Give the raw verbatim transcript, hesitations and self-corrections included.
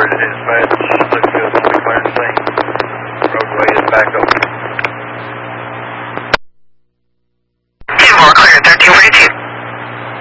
four, dispatch, Litchfield, McLaren Lane. Roadway is back open. ten four, clear, thirteen forty-two.